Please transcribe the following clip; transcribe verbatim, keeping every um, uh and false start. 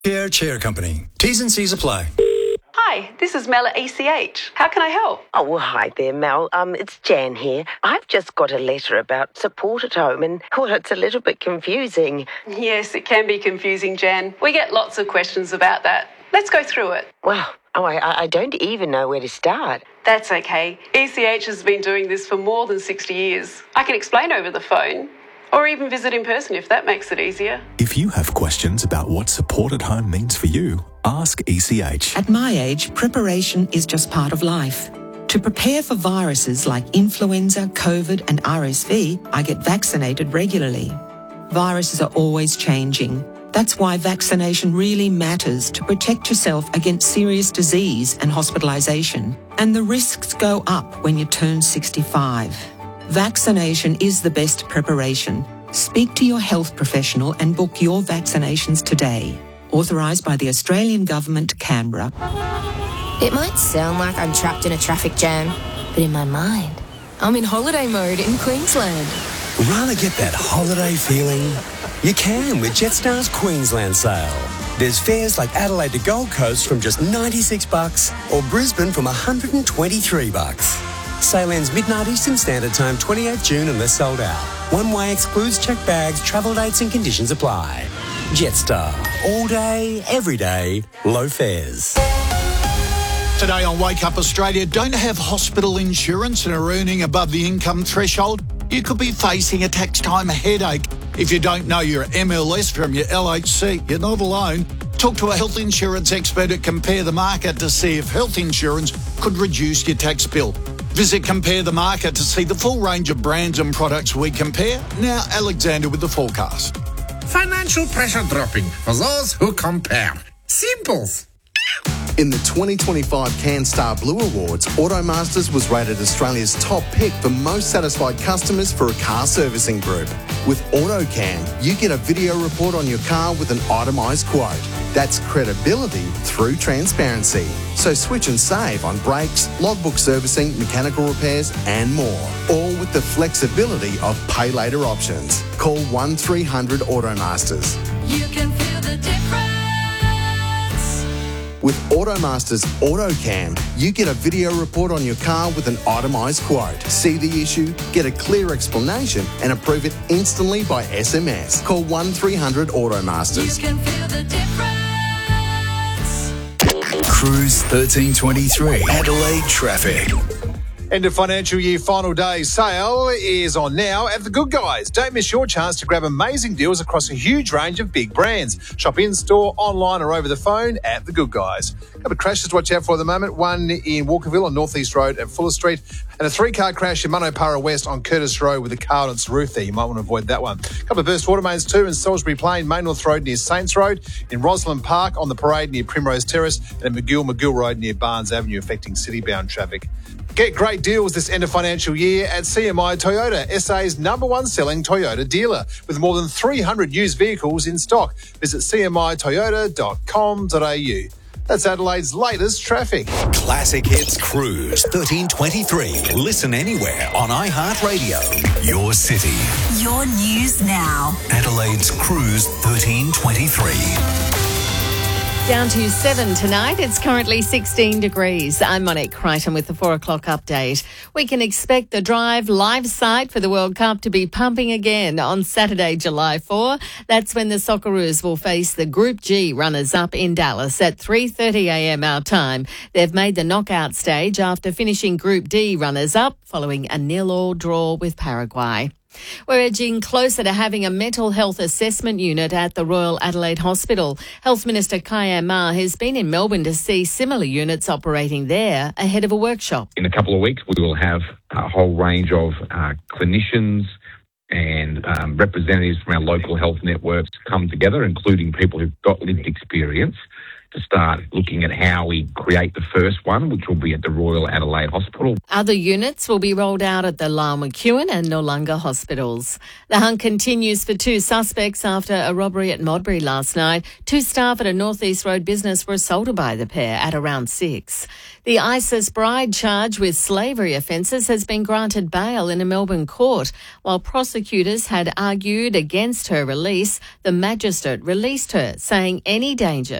Care Chair Company. T's and C's apply. Hi, this is Mel at E C H. How can I help? Oh, well, hi there, Mel. Um, it's Jan here. I've just got a letter about support at home and, well, it's a little bit confusing. Yes, it can be confusing, Jan. We get lots of questions about that. Let's go through it. Well, oh, I, I don't even know where to start. That's okay. E C H has been doing this for more than sixty years. I can explain over the phone. Or even visit in person if that makes it easier. If you have questions about what support at home means for you, ask E C H. At my age, preparation is just part of life. To prepare for viruses like influenza, COVID and R S V, I get vaccinated regularly. Viruses are always changing. That's why vaccination really matters to protect yourself against serious disease and hospitalisation. And the risks go up when you turn sixty-five. Vaccination is the best preparation. Speak to your health professional and book your vaccinations today. Authorised by the Australian Government, Canberra. It might sound like I'm trapped in a traffic jam, but in my mind, I'm in holiday mode in Queensland. Rather get that holiday feeling? You can with Jetstar's Queensland sale. There's fares like Adelaide to Gold Coast from just ninety-six bucks or Brisbane from one hundred twenty-three bucks. Sale ends midnight Eastern Standard Time, twenty-eighth June unless sold out. One way excludes checked bags, travel dates and conditions apply. Jetstar. All day, every day, low fares. Today on Wake Up Australia, don't have hospital insurance and are earning above the income threshold? You could be facing a tax time headache. If you don't know your M L S from your L H C, you're not alone. Talk to a health insurance expert at Compare the Market to see if health insurance could reduce your tax bill. Visit Compare the Market to see the full range of brands and products we compare. Now, Alexander with the forecast. Financial pressure dropping for those who compare. Simples. In the twenty twenty-five CanStar Blue Awards, Automasters was rated Australia's top pick for most satisfied customers for a car servicing group. With AutoCam, you get a video report on your car with an itemised quote. That's credibility through transparency. So switch and save on brakes, logbook servicing, mechanical repairs and more. All with the flexibility of pay later options. Call one three hundred Automasters. You can feel the difference. With Automasters AutoCam, you get a video report on your car with an itemised quote. See the issue, get a clear explanation and approve it instantly by S M S. Call one three hundred Automasters. You can feel the difference. Cruise thirteen twenty-three. Adelaide traffic. End of financial year final day sale is on now at The Good Guys. Don't miss your chance to grab amazing deals across a huge range of big brands. Shop in-store, online or over the phone at The Good Guys. A couple of crashes to watch out for at the moment. One in Walkerville on North East Road at Fuller Street and a three-car crash in Manopara West on Curtis Road with a car on its roof there. You might want to avoid that one. A couple of burst water mains too in Salisbury Plain, Main North Road near Saints Road, in Roslyn Park on the Parade near Primrose Terrace and in McGill, McGill Road near Barnes Avenue affecting city-bound traffic. Get great deals this end of financial year at C M I Toyota, S A's number one selling Toyota dealer, with more than three hundred used vehicles in stock. Visit c m i toyota dot com dot a u. That's Adelaide's latest traffic. Classic Hits Cruise thirteen twenty-three. Listen anywhere on iHeartRadio. Your city. Your news now. Adelaide's Cruise thirteen twenty-three. Down to seven tonight. It's currently sixteen degrees. I'm Monique Crichton with the four o'clock update. We can expect the Drive live site for the World Cup to be pumping again on Saturday, July fourth. That's when the Socceroos will face the Group G runners-up in Dallas at three thirty a m our time. They've made the knockout stage after finishing Group D runners-up following a nil-all draw with Paraguay. We're edging closer to having a mental health assessment unit at the Royal Adelaide Hospital. Health Minister Kayam Ma has been in Melbourne to see similar units operating there ahead of a workshop. In a couple of weeks, we will have a whole range of uh, clinicians and um, representatives from our local health networks come together, including people who've got lived experience. to start looking at how we create the first one, which will be at the Royal Adelaide Hospital. Other units will be rolled out at the Lyle McEwen and Noarlunga hospitals. The hunt continues for two suspects after a robbery at Modbury last night. Two staff at a North East Road business were assaulted by the pair at around six. The ISIS bride charged with slavery offences has been granted bail in a Melbourne court. While prosecutors had argued against her release, the magistrate released her, saying any danger